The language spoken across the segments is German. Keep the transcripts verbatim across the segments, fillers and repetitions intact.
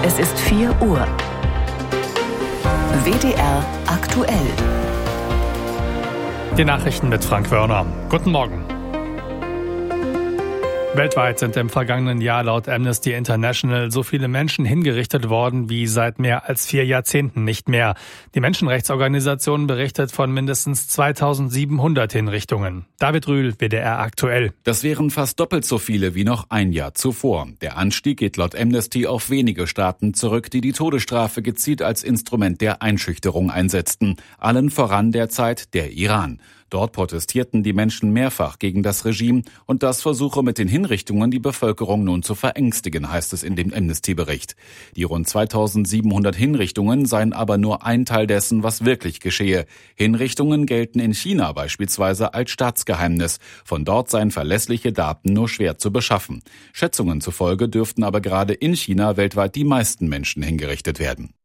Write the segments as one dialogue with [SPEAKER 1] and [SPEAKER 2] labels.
[SPEAKER 1] Es ist vier Uhr. W D R aktuell.
[SPEAKER 2] Die Nachrichten mit Frank Wörner. Guten Morgen. Weltweit sind im vergangenen Jahr laut Amnesty International so viele Menschen hingerichtet worden wie seit mehr als vier Jahrzehnten nicht mehr. Die Menschenrechtsorganisation berichtet von mindestens zweitausendsiebenhundert Hinrichtungen. David Rühl, W D R aktuell.
[SPEAKER 3] Das wären fast doppelt so viele wie noch ein Jahr zuvor. Der Anstieg geht laut Amnesty auf wenige Staaten zurück, die die Todesstrafe gezielt als Instrument der Einschüchterung einsetzten. Allen voran derzeit der Iran. Dort protestierten die Menschen mehrfach gegen das Regime und das versuche mit den Hinrichtungen die Bevölkerung nun zu verängstigen, heißt es in dem Amnesty-Bericht. Die rund zweitausendsiebenhundert Hinrichtungen seien aber nur ein Teil dessen, was wirklich geschehe. Hinrichtungen gelten in China beispielsweise als Staatsgeheimnis. Von dort seien verlässliche Daten nur schwer zu beschaffen. Schätzungen zufolge dürften aber gerade in China weltweit die meisten Menschen hingerichtet werden.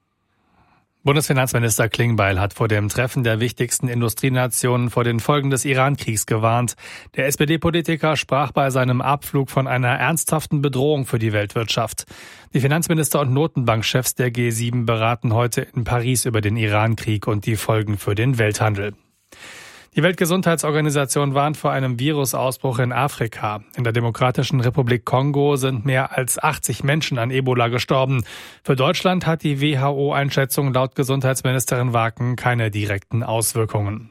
[SPEAKER 2] Bundesfinanzminister Klingbeil hat vor dem Treffen der wichtigsten Industrienationen vor den Folgen des Iran-Kriegs gewarnt. Der S P D-Politiker sprach bei seinem Abflug von einer ernsthaften Bedrohung für die Weltwirtschaft. Die Finanzminister und Notenbankchefs der G sieben beraten heute in Paris über den Iran-Krieg und die Folgen für den Welthandel. Die Weltgesundheitsorganisation warnt vor einem Virusausbruch in Afrika. In der Demokratischen Republik Kongo sind mehr als achtzig Menschen an Ebola gestorben. Für Deutschland hat die W H O-Einschätzung laut Gesundheitsministerin Waken keine direkten Auswirkungen.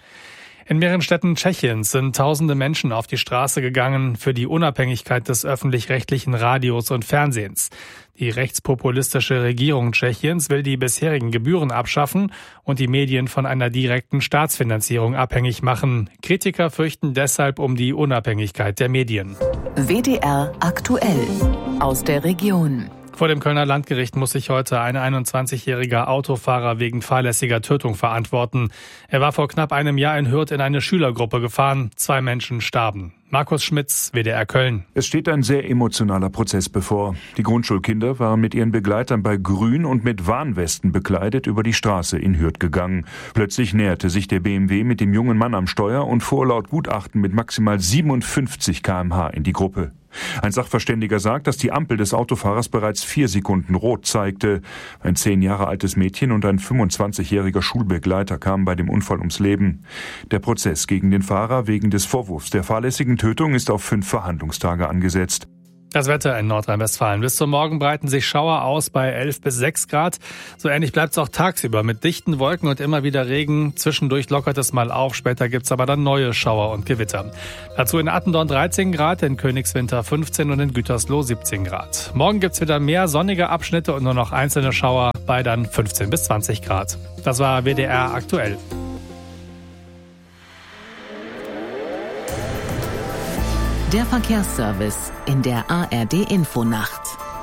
[SPEAKER 2] In mehreren Städten Tschechiens sind tausende Menschen auf die Straße gegangen für die Unabhängigkeit des öffentlich-rechtlichen Radios und Fernsehens. Die rechtspopulistische Regierung Tschechiens will die bisherigen Gebühren abschaffen und die Medien von einer direkten Staatsfinanzierung abhängig machen. Kritiker fürchten deshalb um die Unabhängigkeit der Medien.
[SPEAKER 1] W D R aktuell aus der Region.
[SPEAKER 2] Vor dem Kölner Landgericht muss sich heute ein einundzwanzigjähriger Autofahrer wegen fahrlässiger Tötung verantworten. Er war vor knapp einem Jahr in Hürth in eine Schülergruppe gefahren. Zwei Menschen starben. Markus Schmitz, W D R Köln.
[SPEAKER 4] Es steht ein sehr emotionaler Prozess bevor. Die Grundschulkinder waren mit ihren Begleitern bei Grün und mit Warnwesten bekleidet über die Straße in Hürth gegangen. Plötzlich näherte sich der B M W mit dem jungen Mann am Steuer und fuhr laut Gutachten mit maximal siebenundfünfzig Kilometer pro Stunde in die Gruppe. Ein Sachverständiger sagt, dass die Ampel des Autofahrers bereits vier Sekunden rot zeigte. Ein zehn Jahre altes Mädchen und ein fünfundzwanzigjähriger Schulbegleiter kamen bei dem Unfall ums Leben. Der Prozess gegen den Fahrer wegen des Vorwurfs der fahrlässigen Tötung ist auf fünf Verhandlungstage angesetzt.
[SPEAKER 2] Das Wetter in Nordrhein-Westfalen. Bis zum Morgen breiten sich Schauer aus bei elf bis sechs Grad. So ähnlich bleibt es auch tagsüber mit dichten Wolken und immer wieder Regen. Zwischendurch lockert es mal auf, später gibt's aber dann neue Schauer und Gewitter. Dazu in Attendorn dreizehn Grad, in Königswinter fünfzehn und in Gütersloh siebzehn Grad. Morgen gibt's wieder mehr sonnige Abschnitte und nur noch einzelne Schauer bei dann fünfzehn bis zwanzig Grad. Das war W D R aktuell.
[SPEAKER 1] Der Verkehrsservice in der A R D-Infonacht.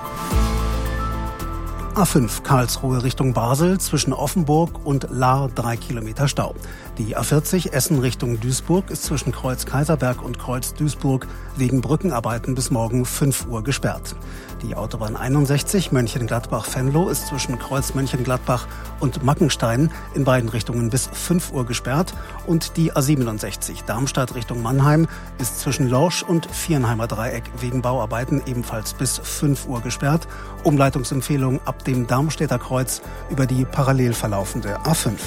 [SPEAKER 5] A fünf Karlsruhe Richtung Basel, zwischen Offenburg und Lahr drei Kilometer Stau. Die A vierzig Essen Richtung Duisburg ist zwischen Kreuz Kaiserberg und Kreuz Duisburg wegen Brückenarbeiten bis morgen fünf Uhr gesperrt. Die Autobahn einundsechzig Mönchengladbach-Venlo ist zwischen Kreuz Mönchengladbach und Mackenstein in beiden Richtungen bis fünf Uhr gesperrt. Und die A siebenundsechzig Darmstadt Richtung Mannheim ist zwischen Lorsch und Viernheimer Dreieck wegen Bauarbeiten ebenfalls bis fünf Uhr gesperrt. Umleitungsempfehlung ab dem Darmstädter Kreuz über die parallel verlaufende A fünf.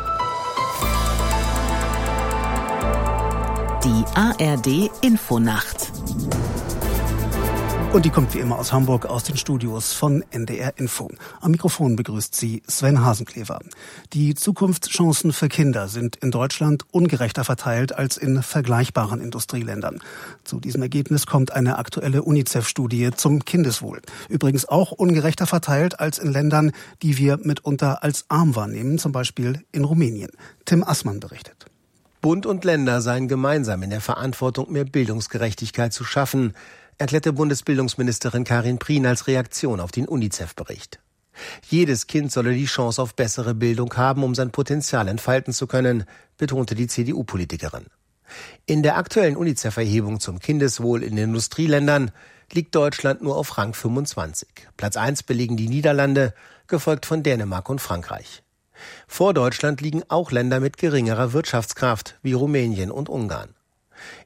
[SPEAKER 1] Die A R D-Infonacht.
[SPEAKER 5] Und die kommt wie immer aus Hamburg, aus den Studios von N D R Info. Am Mikrofon begrüßt sie Sven Hasenklever. Die Zukunftschancen für Kinder sind in Deutschland ungerechter verteilt als in vergleichbaren Industrieländern. Zu diesem Ergebnis kommt eine aktuelle UNICEF-Studie zum Kindeswohl. Übrigens auch ungerechter verteilt als in Ländern, die wir mitunter als arm wahrnehmen, zum Beispiel in Rumänien. Tim Assmann berichtet.
[SPEAKER 6] Bund und Länder seien gemeinsam in der Verantwortung, mehr Bildungsgerechtigkeit zu schaffen, erklärte Bundesbildungsministerin Karin Prien als Reaktion auf den UNICEF-Bericht. Jedes Kind solle die Chance auf bessere Bildung haben, um sein Potenzial entfalten zu können, betonte die C D U-Politikerin. In der aktuellen UNICEF-Erhebung zum Kindeswohl in den Industrieländern liegt Deutschland nur auf Rang fünfundzwanzig. Platz eins belegen die Niederlande, gefolgt von Dänemark und Frankreich. Vor Deutschland liegen auch Länder mit geringerer Wirtschaftskraft wie Rumänien und Ungarn.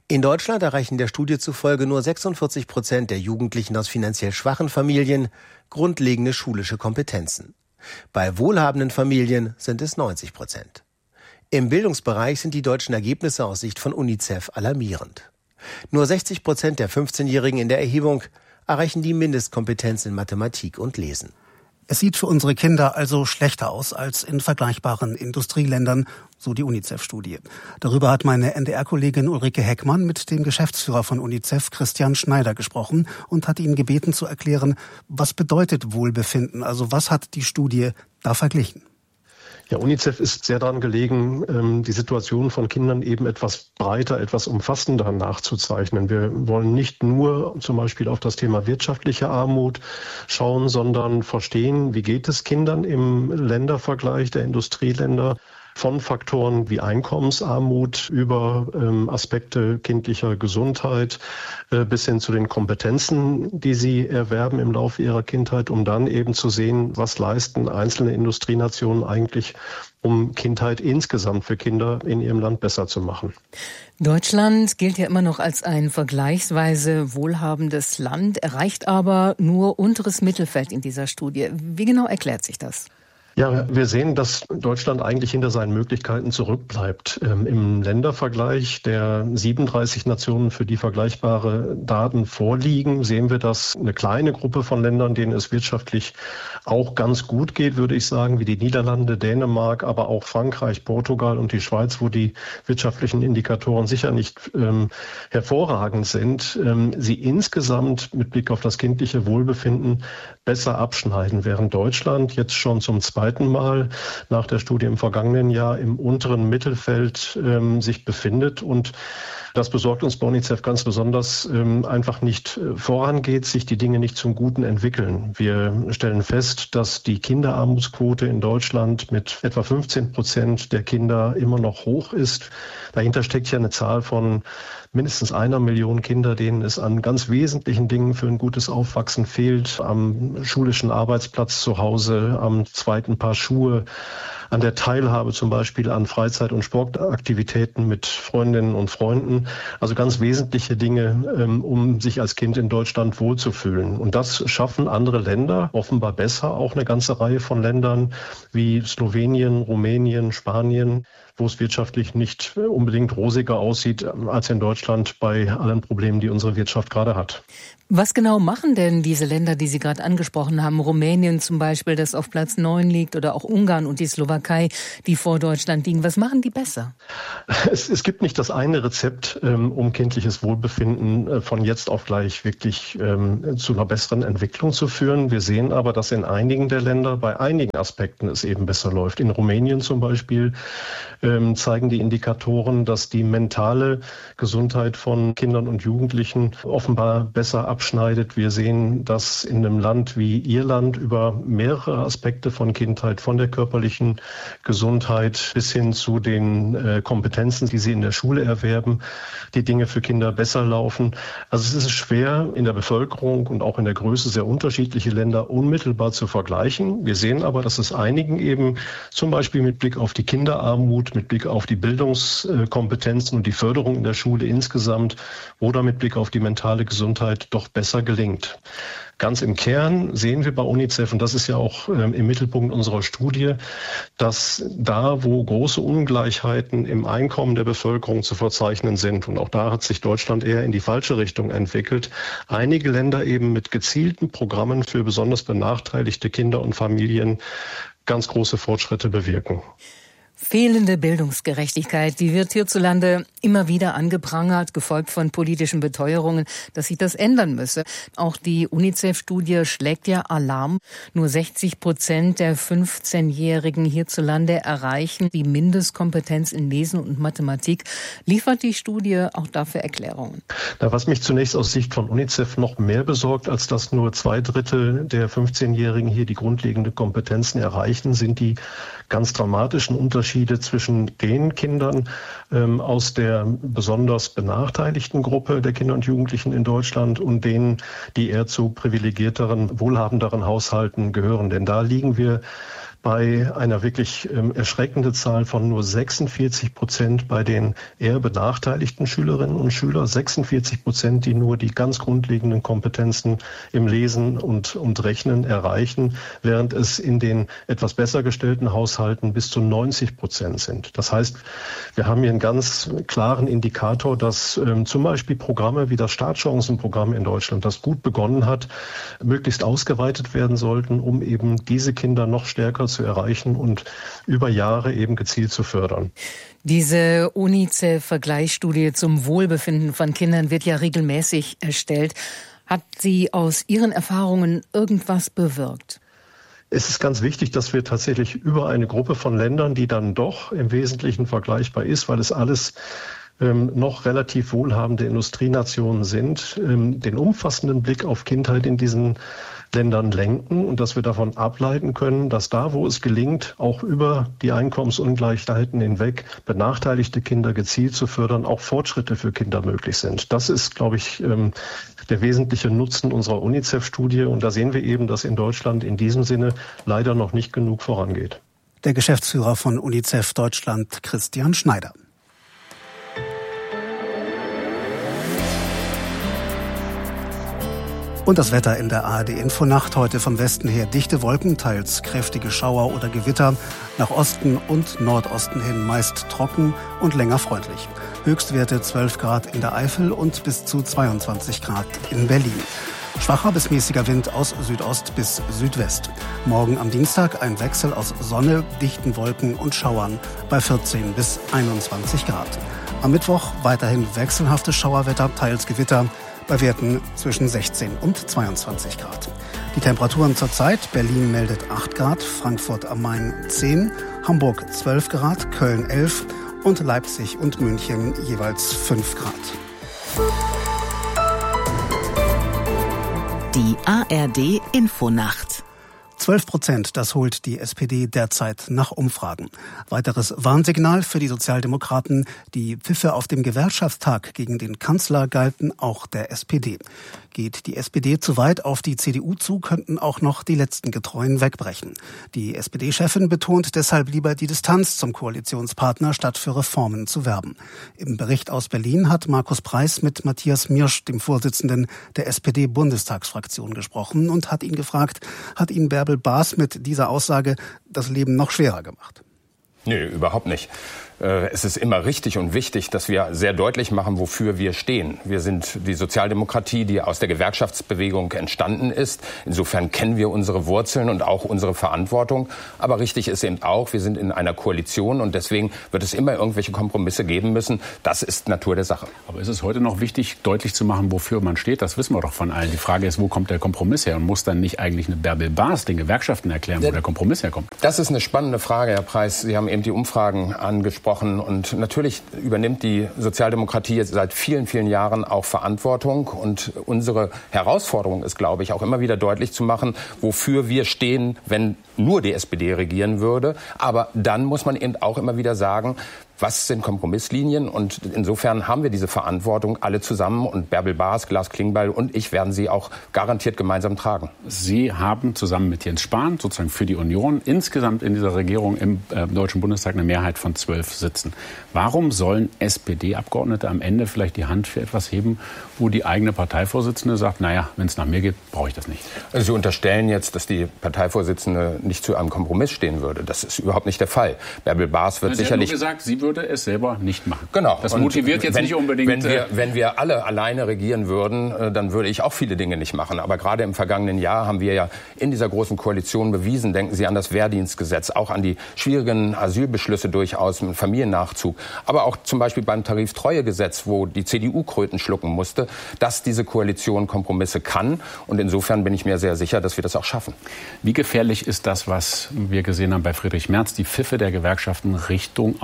[SPEAKER 6] In Deutschland erreichen der Studie zufolge nur sechsundvierzig Prozent der Jugendlichen aus finanziell schwachen Familien grundlegende schulische Kompetenzen. Bei wohlhabenden Familien sind es neunzig Prozent. Im Bildungsbereich sind die deutschen Ergebnisse aus Sicht von UNICEF alarmierend. Nur sechzig Prozent der fünfzehnjährigen in der Erhebung erreichen die Mindestkompetenz in Mathematik und Lesen.
[SPEAKER 5] Es sieht für unsere Kinder also schlechter aus als in vergleichbaren Industrieländern, so die UNICEF-Studie. Darüber hat meine N D R-Kollegin Ulrike Heckmann mit dem Geschäftsführer von UNICEF, Christian Schneider, gesprochen und hat ihn gebeten zu erklären, was bedeutet Wohlbefinden, also was hat die Studie da verglichen?
[SPEAKER 7] Ja, UNICEF ist sehr daran gelegen, die Situation von Kindern eben etwas breiter, etwas umfassender nachzuzeichnen. Wir wollen nicht nur zum Beispiel auf das Thema wirtschaftliche Armut schauen, sondern verstehen, wie geht es Kindern im Ländervergleich der Industrieländer, von Faktoren wie Einkommensarmut über ähm, Aspekte kindlicher Gesundheit äh, bis hin zu den Kompetenzen, die sie erwerben im Laufe ihrer Kindheit, um dann eben zu sehen, was leisten einzelne Industrienationen eigentlich, um Kindheit insgesamt für Kinder in ihrem Land besser zu machen.
[SPEAKER 8] Deutschland gilt ja immer noch als ein vergleichsweise wohlhabendes Land, erreicht aber nur unteres Mittelfeld in dieser Studie. Wie genau erklärt sich das?
[SPEAKER 7] Ja, wir sehen, dass Deutschland eigentlich hinter seinen Möglichkeiten zurückbleibt. Ähm, Im Ländervergleich der siebenunddreißig Nationen, für die vergleichbare Daten vorliegen, sehen wir, dass eine kleine Gruppe von Ländern, denen es wirtschaftlich auch ganz gut geht, würde ich sagen, wie die Niederlande, Dänemark, aber auch Frankreich, Portugal und die Schweiz, wo die wirtschaftlichen Indikatoren sicher nicht ähm, hervorragend sind, ähm, sie insgesamt mit Blick auf das kindliche Wohlbefinden besser abschneiden, während Deutschland jetzt schon zum zweiten Mal nach der Studie im vergangenen Jahr im unteren Mittelfeld ähm, sich befindet. Und das besorgt uns bei UNICEF ganz besonders, ähm, einfach nicht äh, vorangeht, sich die Dinge nicht zum Guten entwickeln. Wir stellen fest, dass die Kinderarmutsquote in Deutschland mit etwa fünfzehn Prozent der Kinder immer noch hoch ist. Dahinter steckt ja eine Zahl von mindestens einer Million Kinder, denen es an ganz wesentlichen Dingen für ein gutes Aufwachsen fehlt, am schulischen Arbeitsplatz zu Hause, am zweiten Paar Schuhe, an der Teilhabe zum Beispiel an Freizeit- und Sportaktivitäten mit Freundinnen und Freunden. Also ganz wesentliche Dinge, um sich als Kind in Deutschland wohlzufühlen. Und das schaffen andere Länder offenbar besser, auch eine ganze Reihe von Ländern wie Slowenien, Rumänien, Spanien, wo es wirtschaftlich nicht unbedingt rosiger aussieht als in Deutschland bei allen Problemen, die unsere Wirtschaft gerade hat.
[SPEAKER 8] Was genau machen denn diese Länder, die Sie gerade angesprochen haben, Rumänien zum Beispiel, das auf Platz neun liegt, oder auch Ungarn und die Slowakei, die vor Deutschland liegen? Was machen die besser?
[SPEAKER 7] Es, es gibt nicht das eine Rezept, ähm, um kindliches Wohlbefinden äh, von jetzt auf gleich wirklich ähm, zu einer besseren Entwicklung zu führen. Wir sehen aber, dass in einigen der Länder bei einigen Aspekten es eben besser läuft. In Rumänien zum Beispiel ähm, zeigen die Indikatoren, dass die mentale Gesundheit von Kindern und Jugendlichen offenbar besser abschneidet. Wir sehen, dass in einem Land wie Irland über mehrere Aspekte von Kindheit, von der körperlichen Gesundheit bis hin zu den äh, Kompetenzen, die sie in der Schule erwerben, die Dinge für Kinder besser laufen. Also es ist schwer in der Bevölkerung und auch in der Größe sehr unterschiedliche Länder unmittelbar zu vergleichen. Wir sehen aber, dass es einigen eben zum Beispiel mit Blick auf die Kinderarmut, mit Blick auf die Bildungskompetenzen und die Förderung in der Schule insgesamt oder mit Blick auf die mentale Gesundheit doch besser gelingt. Ganz im Kern sehen wir bei UNICEF, und das ist ja auch ähm, im Mittelpunkt unserer Studie, dass da, wo große Ungleichheiten im Einkommen der Bevölkerung zu verzeichnen sind, und auch da hat sich Deutschland eher in die falsche Richtung entwickelt, einige Länder eben mit gezielten Programmen für besonders benachteiligte Kinder und Familien ganz große Fortschritte bewirken.
[SPEAKER 8] Fehlende Bildungsgerechtigkeit, die wird hierzulande immer wieder angeprangert, gefolgt von politischen Beteuerungen, dass sich das ändern müsse. Auch die UNICEF-Studie schlägt ja Alarm. Nur sechzig Prozent der fünfzehnjährigen hierzulande erreichen die Mindestkompetenz in Lesen und Mathematik. Liefert die Studie auch dafür Erklärungen?
[SPEAKER 7] Na, was mich zunächst aus Sicht von UNICEF noch mehr besorgt, als dass nur zwei Drittel der fünfzehnjährigen hier die grundlegende Kompetenzen erreichen, sind die ganz dramatischen Unterschiede zwischen den Kindern ähm, aus der besonders benachteiligten Gruppe der Kinder und Jugendlichen in Deutschland und denen, die eher zu privilegierteren, wohlhabenderen Haushalten gehören. Denn da liegen wir bei einer wirklich ähm, erschreckenden Zahl von nur sechsundvierzig Prozent bei den eher benachteiligten Schülerinnen und Schülern, sechsundvierzig Prozent, die nur die ganz grundlegenden Kompetenzen im Lesen und, und Rechnen erreichen, während es in den etwas besser gestellten Haushalten bis zu neunzig Prozent sind. Das heißt, wir haben hier einen ganz klaren Indikator, dass ähm, zum Beispiel Programme wie das Startchancenprogramm in Deutschland, das gut begonnen hat, möglichst ausgeweitet werden sollten, um eben diese Kinder noch stärker zu erreichen und über Jahre eben gezielt zu fördern.
[SPEAKER 8] Diese UNICEF-Vergleichsstudie zum Wohlbefinden von Kindern wird ja regelmäßig erstellt. Hat sie aus Ihren Erfahrungen irgendwas bewirkt?
[SPEAKER 7] Es ist ganz wichtig, dass wir tatsächlich über eine Gruppe von Ländern, die dann doch im Wesentlichen vergleichbar ist, weil es alles ähm, noch relativ wohlhabende Industrienationen sind, ähm, den umfassenden Blick auf Kindheit in diesen Ländern lenken und dass wir davon ableiten können, dass da, wo es gelingt, auch über die Einkommensungleichheiten hinweg benachteiligte Kinder gezielt zu fördern, auch Fortschritte für Kinder möglich sind. Das ist, glaube ich, der wesentliche Nutzen unserer UNICEF-Studie. Und da sehen wir eben, dass in Deutschland in diesem Sinne leider noch nicht genug vorangeht.
[SPEAKER 5] Der Geschäftsführer von UNICEF Deutschland, Christian Schneider. Und das Wetter in der A R D-Infonacht. Heute vom Westen her dichte Wolken, teils kräftige Schauer oder Gewitter. Nach Osten und Nordosten hin meist trocken und länger freundlich. Höchstwerte zwölf Grad in der Eifel und bis zu zweiundzwanzig Grad in Berlin. Schwacher bis mäßiger Wind aus Südost bis Südwest. Morgen am Dienstag ein Wechsel aus Sonne, dichten Wolken und Schauern bei vierzehn bis einundzwanzig Grad. Am Mittwoch weiterhin wechselhaftes Schauerwetter, teils Gewitter, bei Werten zwischen sechzehn und zweiundzwanzig Grad. Die Temperaturen zurzeit: Berlin meldet acht Grad, Frankfurt am Main zehn, Hamburg zwölf Grad, Köln elf und Leipzig und München jeweils fünf Grad.
[SPEAKER 1] Die A R D-Infonacht.
[SPEAKER 5] zwölf Prozent, das holt die S P D derzeit nach Umfragen. Weiteres Warnsignal für die Sozialdemokraten: Die Pfiffe auf dem Gewerkschaftstag gegen den Kanzler galten auch der S P D. Geht die S P D zu weit auf die C D U zu, könnten auch noch die letzten Getreuen wegbrechen. Die S P D-Chefin betont deshalb lieber die Distanz zum Koalitionspartner, statt für Reformen zu werben. Im Bericht aus Berlin hat Markus Preis mit Matthias Mirsch, dem Vorsitzenden der S P D-Bundestagsfraktion, gesprochen und hat ihn gefragt, hat ihn Bärbel Baas mit dieser Aussage das Leben noch schwerer gemacht?
[SPEAKER 9] Nö, überhaupt nicht. Es ist immer richtig und wichtig, dass wir sehr deutlich machen, wofür wir stehen. Wir sind die Sozialdemokratie, die aus der Gewerkschaftsbewegung entstanden ist. Insofern kennen wir unsere Wurzeln und auch unsere Verantwortung. Aber richtig ist eben auch, wir sind in einer Koalition und deswegen wird es immer irgendwelche Kompromisse geben müssen. Das ist Natur der Sache.
[SPEAKER 3] Aber ist es heute noch wichtig, deutlich zu machen, wofür man steht? Das wissen wir doch von allen. Die Frage ist, wo kommt der Kompromiss her? Und muss dann nicht eigentlich eine Bärbel Baas den Gewerkschaften erklären, wo der Kompromiss herkommt?
[SPEAKER 9] Das ist eine spannende Frage, Herr Preis. Sie haben eben die Umfragen angesprochen. Und natürlich übernimmt die Sozialdemokratie jetzt seit vielen, vielen Jahren auch Verantwortung. Und unsere Herausforderung ist, glaube ich, auch immer wieder deutlich zu machen, wofür wir stehen, wenn nur die S P D regieren würde. Aber dann muss man eben auch immer wieder sagen, was sind Kompromisslinien? Und insofern haben wir diese Verantwortung alle zusammen. Und Bärbel Baas, Lars Klingbeil und ich werden sie auch garantiert gemeinsam tragen.
[SPEAKER 3] Sie haben zusammen mit Jens Spahn, sozusagen für die Union, insgesamt in dieser Regierung im äh, Deutschen Bundestag eine Mehrheit von zwölf Sitzen. Warum sollen S P D-Abgeordnete am Ende vielleicht die Hand für etwas heben, wo die eigene Parteivorsitzende sagt, naja, wenn es nach mir geht, brauche ich das nicht?
[SPEAKER 9] Also Sie unterstellen jetzt, dass die Parteivorsitzende nicht zu einem Kompromiss stehen würde. Das ist überhaupt nicht der Fall. Bärbel Baas wird
[SPEAKER 3] Na, Sie
[SPEAKER 9] sicherlich...
[SPEAKER 3] haben nur gesagt, sie würde es selber nicht machen.
[SPEAKER 9] Genau.
[SPEAKER 3] Das motiviert
[SPEAKER 9] und
[SPEAKER 3] jetzt
[SPEAKER 9] wenn,
[SPEAKER 3] nicht unbedingt...
[SPEAKER 9] Wenn wir, wenn wir alle alleine regieren würden, dann würde ich auch viele Dinge nicht machen. Aber gerade im vergangenen Jahr haben wir ja in dieser großen Koalition bewiesen, denken Sie an das Wehrdienstgesetz, auch an die schwierigen Asylbeschlüsse durchaus mit Familiennachzug, aber auch zum Beispiel beim Tariftreuegesetz, wo die C D U Kröten schlucken musste, dass diese Koalition Kompromisse kann. Und insofern bin ich mir sehr sicher, dass wir das auch schaffen.
[SPEAKER 3] Wie gefährlich ist das, was wir gesehen haben bei Friedrich Merz, die Pfiffe der Gewerkschaften Richtung auch S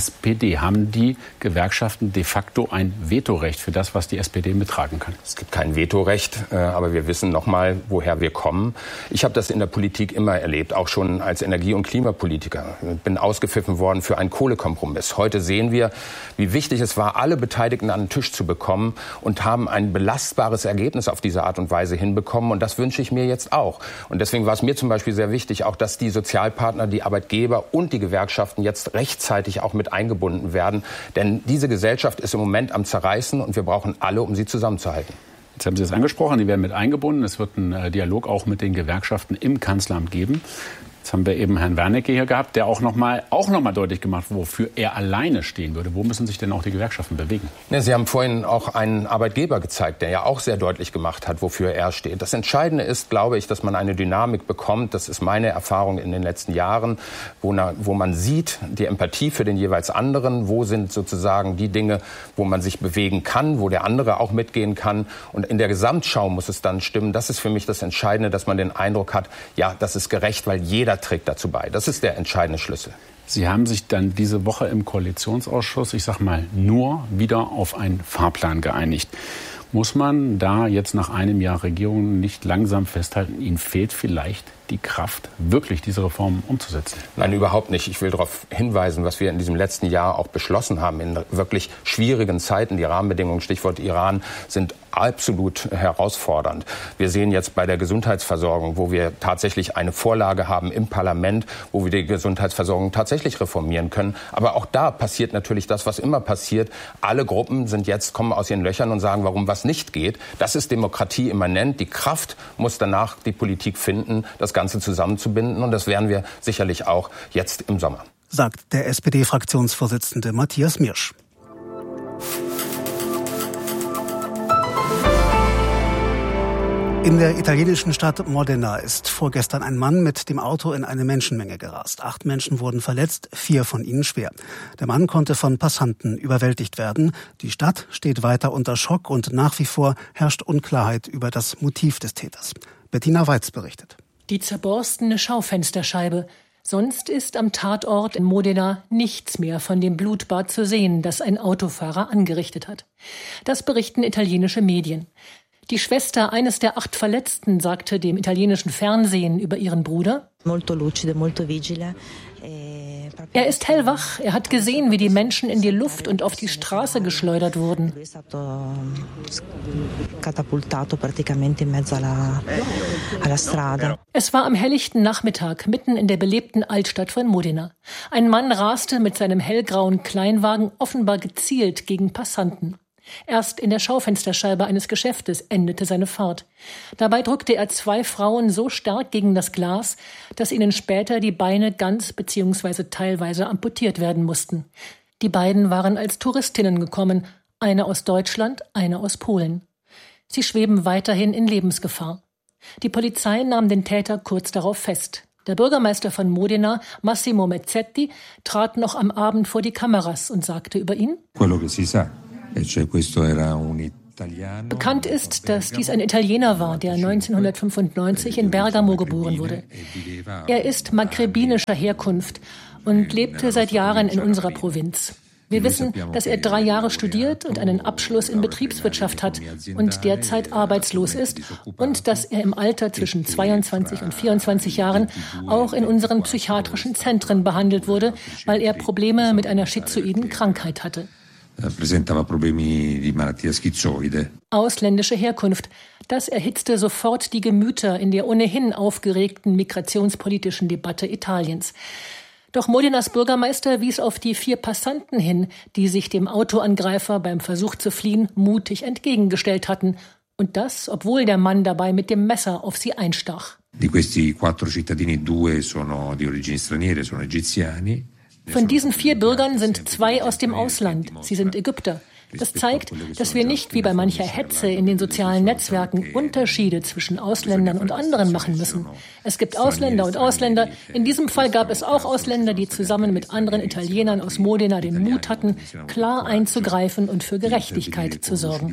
[SPEAKER 10] S P D? Haben die Gewerkschaften de facto ein Vetorecht für das, was die S P D mittragen kann?
[SPEAKER 9] Es gibt kein Vetorecht, aber wir wissen nochmal, woher wir kommen. Ich habe das in der Politik immer erlebt, auch schon als Energie- und Klimapolitiker. Ich bin ausgepfiffen worden für einen Kohlekompromiss. Heute sehen wir, wie wichtig es war, alle Beteiligten an den Tisch zu bekommen und haben ein belastbares Ergebnis auf diese Art und Weise hinbekommen. Und das wünsche ich mir jetzt auch. Und deswegen war es mir zum Beispiel sehr wichtig, auch dass die Sozialpartner, die Arbeitgeber und die Gewerkschaften jetzt rechtzeitig auch mit eingebunden werden. Denn diese Gesellschaft ist im Moment am Zerreißen und wir brauchen alle, um sie zusammenzuhalten.
[SPEAKER 10] Jetzt haben Sie es angesprochen, die werden mit eingebunden. Es wird einen Dialog auch mit den Gewerkschaften im Kanzleramt geben. Jetzt haben wir eben Herrn Wernicke hier gehabt, der auch noch mal, auch noch mal deutlich gemacht, wofür er alleine stehen würde. Wo müssen sich denn auch die Gewerkschaften bewegen?
[SPEAKER 9] Ja, Sie haben vorhin auch einen Arbeitgeber gezeigt, der ja auch sehr deutlich gemacht hat, wofür er steht. Das Entscheidende ist, glaube ich, dass man eine Dynamik bekommt. Das ist meine Erfahrung in den letzten Jahren, wo, na, wo man sieht, die Empathie für den jeweils anderen. Wo sind sozusagen die Dinge, wo man sich bewegen kann, wo der andere auch mitgehen kann. Und in der Gesamtschau muss es dann stimmen. Das ist für mich das Entscheidende, dass man den Eindruck hat, ja, das ist gerecht, weil jeder trägt dazu bei. Das ist der entscheidende Schlüssel.
[SPEAKER 10] Sie haben sich dann diese Woche im Koalitionsausschuss, ich sag mal, nur wieder auf einen Fahrplan geeinigt. Muss man da jetzt nach einem Jahr Regierung nicht langsam festhalten, Ihnen fehlt vielleicht die Kraft, wirklich diese Reformen umzusetzen?
[SPEAKER 9] Nein, überhaupt nicht. Ich will darauf hinweisen, was wir in diesem letzten Jahr auch beschlossen haben. In wirklich schwierigen Zeiten, die Rahmenbedingungen, Stichwort Iran, sind absolut herausfordernd. Wir sehen jetzt bei der Gesundheitsversorgung, wo wir tatsächlich eine Vorlage haben im Parlament, wo wir die Gesundheitsversorgung tatsächlich reformieren können. Aber auch da passiert natürlich das, was immer passiert. Alle Gruppen sind jetzt, kommen aus ihren Löchern und sagen, warum was nicht geht. Das ist Demokratie immanent. Die Kraft muss danach die Politik finden, das Ganze zusammenzubinden. Und das werden wir sicherlich auch jetzt im Sommer.
[SPEAKER 5] Sagt der S P D-Fraktionsvorsitzende Matthias Miersch. In der italienischen Stadt Modena ist vorgestern ein Mann mit dem Auto in eine Menschenmenge gerast. Acht Menschen wurden verletzt, vier von ihnen schwer. Der Mann konnte von Passanten überwältigt werden. Die Stadt steht weiter unter Schock und nach wie vor herrscht Unklarheit über das Motiv des Täters. Bettina Weiz berichtet.
[SPEAKER 11] Die zerborstene Schaufensterscheibe. Sonst ist am Tatort in Modena nichts mehr von dem Blutbad zu sehen, das ein Autofahrer angerichtet hat. Das berichten italienische Medien. Die Schwester eines der acht Verletzten sagte dem italienischen Fernsehen über ihren Bruder: Er ist hellwach, er hat gesehen, wie die Menschen in die Luft und auf die Straße geschleudert wurden. Es war am helllichten Nachmittag, mitten in der belebten Altstadt von Modena. Ein Mann raste mit seinem hellgrauen Kleinwagen offenbar gezielt gegen Passanten. Erst in der Schaufensterscheibe eines Geschäftes endete seine Fahrt. Dabei drückte er zwei Frauen so stark gegen das Glas, dass ihnen später die Beine ganz bzw. teilweise amputiert werden mussten. Die beiden waren als Touristinnen gekommen, eine aus Deutschland, eine aus Polen. Sie schweben weiterhin in Lebensgefahr. Die Polizei nahm den Täter kurz darauf fest. Der Bürgermeister von Modena, Massimo Mezzetti, trat noch am Abend vor die Kameras und sagte über ihn: Bekannt ist, dass dies ein Italiener war, der neunzehnhundertfünfundneunzig in Bergamo geboren wurde. Er ist maghrebinischer Herkunft und lebte seit Jahren in unserer Provinz. Wir wissen, dass er drei Jahre studiert und einen Abschluss in Betriebswirtschaft hat und derzeit arbeitslos ist und dass er im Alter zwischen zweiundzwanzig und vierundzwanzig Jahren auch in unseren psychiatrischen Zentren behandelt wurde, weil er Probleme mit einer schizoiden Krankheit hatte. Ausländische Herkunft. Das erhitzte sofort die Gemüter in der ohnehin aufgeregten migrationspolitischen Debatte Italiens. Doch Modenas Bürgermeister wies auf die vier Passanten hin, die sich dem Autoangreifer beim Versuch zu fliehen mutig entgegengestellt hatten. Und das, obwohl der Mann dabei mit dem Messer auf sie einstach. Von diesen vier Bürgern sind zwei aus dem Ausland. Sie sind Ägypter. Das zeigt, dass wir nicht wie bei mancher Hetze in den sozialen Netzwerken Unterschiede zwischen Ausländern und anderen machen müssen. Es gibt Ausländer und Ausländer. In diesem Fall gab es auch Ausländer, die zusammen mit anderen Italienern aus Modena den Mut hatten, klar einzugreifen und für Gerechtigkeit zu sorgen.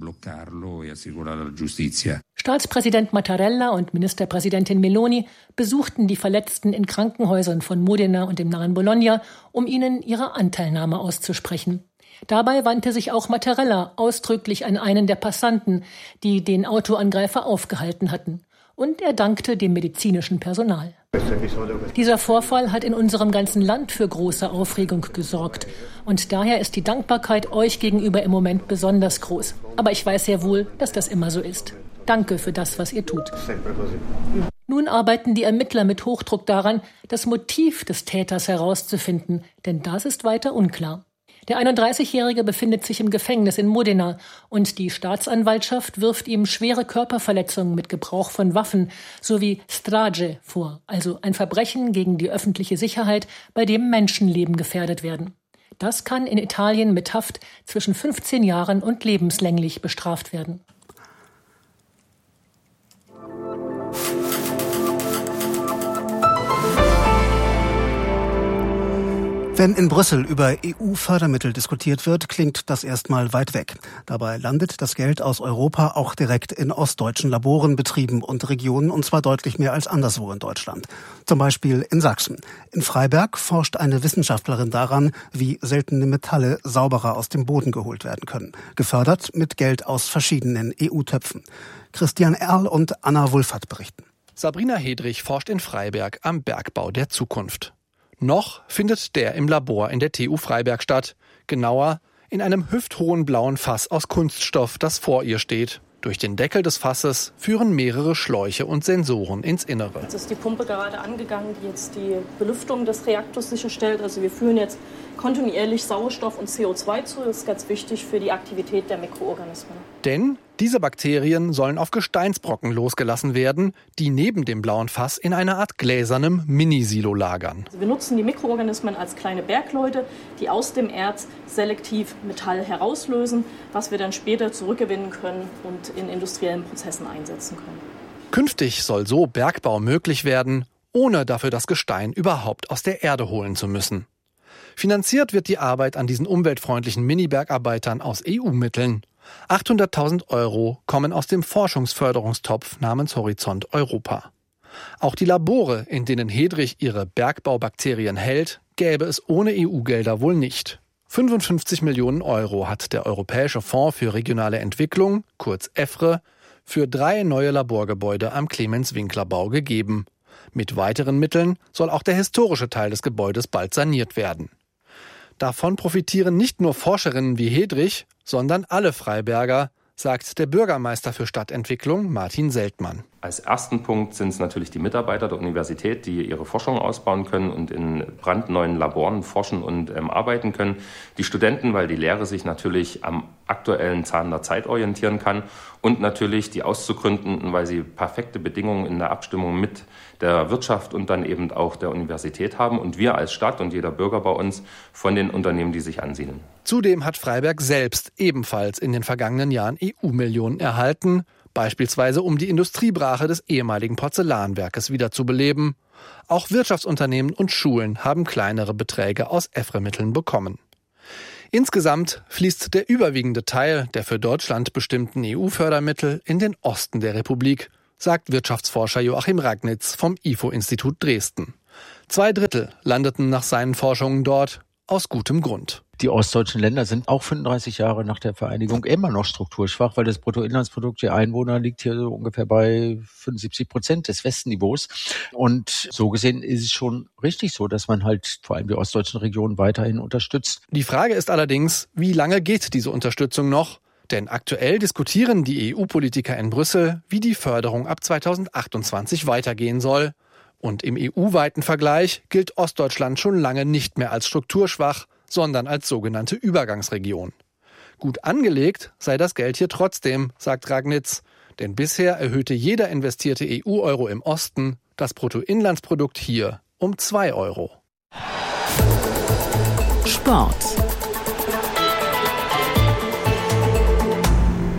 [SPEAKER 11] Staatspräsident Mattarella und Ministerpräsidentin Meloni besuchten die Verletzten in Krankenhäusern von Modena und dem nahen Bologna, um ihnen ihre Anteilnahme auszusprechen. Dabei wandte sich auch Mattarella ausdrücklich an einen der Passanten, die den Autoangreifer aufgehalten hatten. Und er dankte dem medizinischen Personal. Dieser Vorfall hat in unserem ganzen Land für große Aufregung gesorgt. Und daher ist die Dankbarkeit euch gegenüber im Moment besonders groß. Aber ich weiß sehr wohl, dass das immer so ist. Danke für das, was ihr tut. Nun arbeiten die Ermittler mit Hochdruck daran, das Motiv des Täters herauszufinden, denn das ist weiter unklar. Der einunddreißigjährige befindet sich im Gefängnis in Modena und die Staatsanwaltschaft wirft ihm schwere Körperverletzungen mit Gebrauch von Waffen sowie Strage vor, also ein Verbrechen gegen die öffentliche Sicherheit, bei dem Menschenleben gefährdet werden. Das kann in Italien mit Haft zwischen fünfzehn Jahren und lebenslänglich bestraft werden.
[SPEAKER 5] Wenn in Brüssel über E U-Fördermittel diskutiert wird, klingt das erstmal weit weg. Dabei landet das Geld aus Europa auch direkt in ostdeutschen Laboren, Betrieben und Regionen, und zwar deutlich mehr als anderswo in Deutschland. Zum Beispiel in Sachsen. In Freiberg forscht eine Wissenschaftlerin daran, wie seltene Metalle sauberer aus dem Boden geholt werden können. Gefördert mit Geld aus verschiedenen E U-Töpfen. Christian Erl und Anna Wulffert berichten.
[SPEAKER 12] Sabrina Hedrich forscht in Freiberg am Bergbau der Zukunft. Noch findet der im Labor in der T U Freiberg statt. Genauer in einem hüfthohen blauen Fass aus Kunststoff, das vor ihr steht. Durch den Deckel des Fasses führen mehrere Schläuche und Sensoren ins Innere.
[SPEAKER 13] Jetzt ist die Pumpe gerade angegangen, die jetzt die Belüftung des Reaktors sicherstellt. Also wir führen jetzt kontinuierlich Sauerstoff und C O zwei zu. Das ist ganz wichtig für die Aktivität der Mikroorganismen.
[SPEAKER 12] Denn diese Bakterien sollen auf Gesteinsbrocken losgelassen werden, die neben dem blauen Fass in einer Art gläsernem Minisilo lagern.
[SPEAKER 13] Also wir nutzen die Mikroorganismen als kleine Bergleute, die aus dem Erz selektiv Metall herauslösen, was wir dann später zurückgewinnen können und in industriellen Prozessen einsetzen können.
[SPEAKER 12] Künftig soll so Bergbau möglich werden, ohne dafür das Gestein überhaupt aus der Erde holen zu müssen. Finanziert wird die Arbeit an diesen umweltfreundlichen Mini-Bergarbeitern aus E U-Mitteln. achthunderttausend Euro kommen aus dem Forschungsförderungstopf namens Horizont Europa. Auch die Labore, in denen Hedrich ihre Bergbaubakterien hält, gäbe es ohne E U-Gelder wohl nicht. fünfundfünfzig Millionen Euro hat der Europäische Fonds für regionale Entwicklung, kurz E F R E, für drei neue Laborgebäude am Clemens-Winkler-Bau gegeben. Mit weiteren Mitteln soll auch der historische Teil des Gebäudes bald saniert werden. Davon profitieren nicht nur Forscherinnen wie Hedrich, sondern alle Freiberger, sagt der Bürgermeister für Stadtentwicklung Martin Seltmann.
[SPEAKER 14] Als ersten Punkt sind es natürlich die Mitarbeiter der Universität, die ihre Forschung ausbauen können und in brandneuen Laboren forschen und ähm, arbeiten können. Die Studenten, weil die Lehre sich natürlich am aktuellen Zahn der Zeit orientieren kann. Und natürlich die Auszugründenden, weil sie perfekte Bedingungen in der Abstimmung mit der Wirtschaft und dann eben auch der Universität haben. Und wir als Stadt und jeder Bürger bei uns von den Unternehmen, die sich ansiedeln.
[SPEAKER 12] Zudem hat Freiberg selbst ebenfalls in den vergangenen Jahren E U-Millionen erhalten, beispielsweise um die Industriebrache des ehemaligen Porzellanwerkes wiederzubeleben. Auch Wirtschaftsunternehmen und Schulen haben kleinere Beträge aus E F R E-Mitteln bekommen. Insgesamt fließt der überwiegende Teil der für Deutschland bestimmten E U-Fördermittel in den Osten der Republik, sagt Wirtschaftsforscher Joachim Ragnitz vom I F O-Institut Dresden. Zwei Drittel landeten nach seinen Forschungen dort, aus gutem Grund.
[SPEAKER 15] Die ostdeutschen Länder sind auch fünfunddreißig Jahre nach der Vereinigung immer noch strukturschwach, weil das Bruttoinlandsprodukt der Einwohner liegt hier so ungefähr bei fünfundsiebzig Prozent des Westniveaus. Und so gesehen ist es schon richtig so, dass man halt vor allem die ostdeutschen Regionen weiterhin unterstützt.
[SPEAKER 12] Die Frage ist allerdings, wie lange geht diese Unterstützung noch? Denn aktuell diskutieren die E U-Politiker in Brüssel, wie die Förderung ab zweitausendachtundzwanzig weitergehen soll. Und im E U-weiten Vergleich gilt Ostdeutschland schon lange nicht mehr als strukturschwach, sondern als sogenannte Übergangsregion. Gut angelegt sei das Geld hier trotzdem, sagt Ragnitz, denn bisher erhöhte jeder investierte E U-Euro im Osten das Bruttoinlandsprodukt hier um zwei Euro.
[SPEAKER 1] Sport.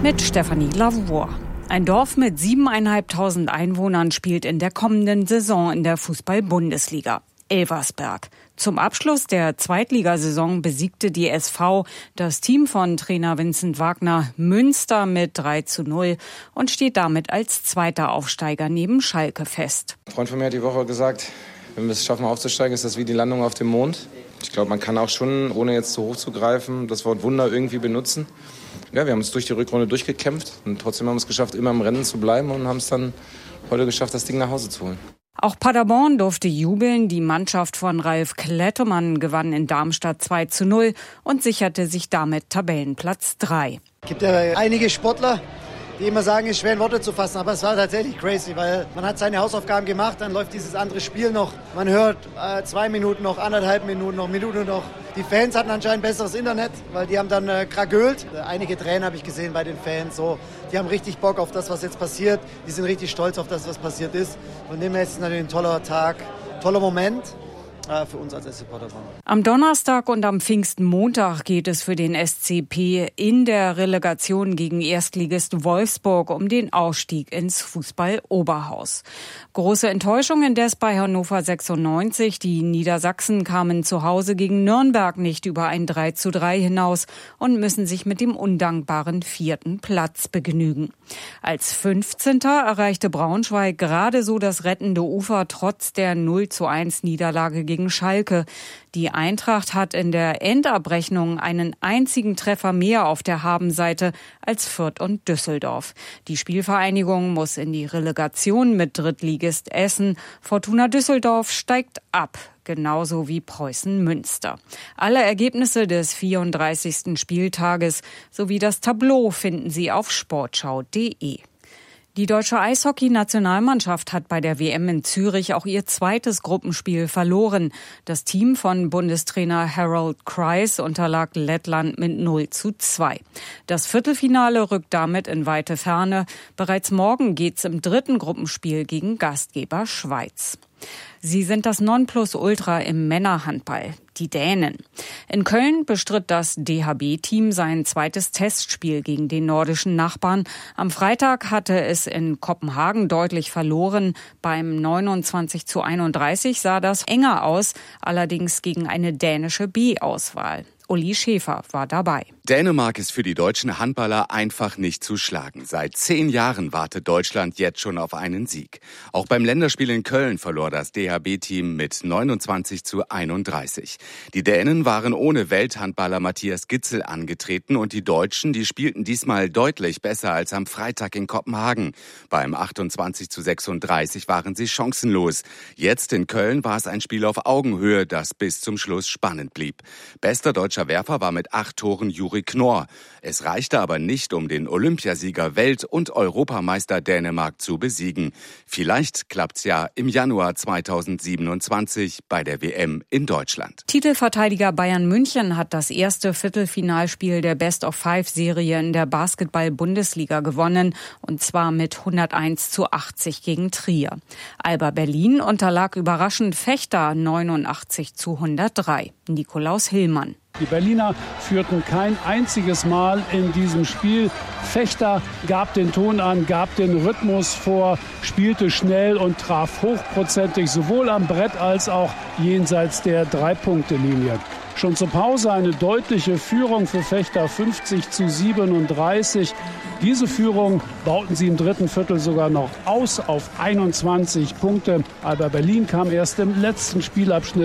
[SPEAKER 16] Mit Stefanie Lavour. Ein Dorf mit siebeneinhalbtausend Einwohnern spielt in der kommenden Saison in der Fußball-Bundesliga. Elversberg. Zum Abschluss der Zweitligasaison besiegte die S V das Team von Trainer Vincent Wagner Münster mit drei zu null und steht damit als zweiter Aufsteiger neben Schalke fest.
[SPEAKER 17] Ein Freund von mir hat die Woche gesagt, wenn wir es schaffen aufzusteigen, ist das wie die Landung auf dem Mond. Ich glaube, man kann auch schon, ohne jetzt zu hoch zu greifen, das Wort Wunder irgendwie benutzen. Ja, wir haben uns durch die Rückrunde durchgekämpft und trotzdem haben wir es geschafft, immer im Rennen zu bleiben und haben es dann heute geschafft, das Ding nach Hause zu holen.
[SPEAKER 16] Auch Paderborn durfte jubeln. Die Mannschaft von Ralf Klettemann gewann in Darmstadt zwei zu null und sicherte sich damit Tabellenplatz drei.
[SPEAKER 18] Es gibt ja einige Sportler, die immer sagen, es ist schwer in Worte zu fassen, aber es war tatsächlich crazy, weil man hat seine Hausaufgaben gemacht, dann läuft dieses andere Spiel noch. Man hört äh, zwei Minuten noch, anderthalb Minuten noch, Minute noch. Die Fans hatten anscheinend besseres Internet, weil die haben dann äh, kragölt. Äh, einige Tränen habe ich gesehen bei den Fans. So, die haben richtig Bock auf das, was jetzt passiert. Die sind richtig stolz auf das, was passiert ist. Von dem her ist es natürlich ein toller Tag, toller Moment. Für uns als S C Paderborn.
[SPEAKER 16] Am Donnerstag und am Pfingstmontag geht es für den S C P in der Relegation gegen Erstligist Wolfsburg um den Aufstieg ins Fußball-Oberhaus. Große Enttäuschung indes bei Hannover sechsundneunzig. Die Niedersachsen kamen zu Hause gegen Nürnberg nicht über ein drei zu drei hinaus und müssen sich mit dem undankbaren vierten Platz begnügen. Als fünfzehnter erreichte Braunschweig gerade so das rettende Ufer trotz der null zu eins Niederlage gegen Schalke. Die Eintracht hat in der Endabrechnung einen einzigen Treffer mehr auf der Habenseite als Fürth und Düsseldorf. Die Spielvereinigung muss in die Relegation mit Drittligist Essen. Fortuna Düsseldorf steigt ab, genauso wie Preußen Münster. Alle Ergebnisse des vierunddreißigsten Spieltages sowie das Tableau finden Sie auf sportschau punkt de. Die deutsche Eishockey-Nationalmannschaft hat bei der W M in Zürich auch ihr zweites Gruppenspiel verloren. Das Team von Bundestrainer Harold Kreis unterlag Lettland mit null zu zwei. Das Viertelfinale rückt damit in weite Ferne. Bereits morgen geht's im dritten Gruppenspiel gegen Gastgeber Schweiz. Sie sind das Nonplusultra im Männerhandball, die Dänen. In Köln bestritt das D H B-Team sein zweites Testspiel gegen den nordischen Nachbarn. Am Freitag hatte es in Kopenhagen deutlich verloren. Beim neunundzwanzig zu einunddreißig sah das enger aus, allerdings gegen eine dänische B-Auswahl. Uli Schäfer war dabei.
[SPEAKER 19] Dänemark ist für die deutschen Handballer einfach nicht zu schlagen. Seit zehn Jahren wartet Deutschland jetzt schon auf einen Sieg. Auch beim Länderspiel in Köln verlor das D H B-Team mit neunundzwanzig zu einunddreißig. Die Dänen waren ohne Welthandballer Matthias Gitzel angetreten und die Deutschen, die spielten diesmal deutlich besser als am Freitag in Kopenhagen. Beim achtundzwanzig zu sechsunddreißig waren sie chancenlos. Jetzt in Köln war es ein Spiel auf Augenhöhe, das bis zum Schluss spannend blieb. Bester deutscher Werfer war mit acht Toren Juri Knorr. Es reichte aber nicht, um den Olympiasieger Welt- und Europameister Dänemark zu besiegen. Vielleicht klappt's ja im Januar zweitausendsiebenundzwanzig bei der W M in Deutschland.
[SPEAKER 16] Titelverteidiger Bayern München hat das erste Viertelfinalspiel der Best-of-Five-Serie in der Basketball-Bundesliga gewonnen, und zwar mit hunderteins zu achtzig gegen Trier. Alba Berlin unterlag überraschend Fechter neunundachtzig zu hundertdrei. Nikolaus Hillmann.
[SPEAKER 20] Die Berliner führten kein einziges Mal in diesem Spiel. Fechter gab den Ton an, gab den Rhythmus vor, spielte schnell und traf hochprozentig sowohl am Brett als auch jenseits der Drei-Punkte-Linie. Schon zur Pause eine deutliche Führung für Fechter, fünfzig zu siebenunddreißig. Diese Führung bauten sie im dritten Viertel sogar noch aus auf einundzwanzig Punkte. Aber Berlin kam erst im letzten Spielabschnitt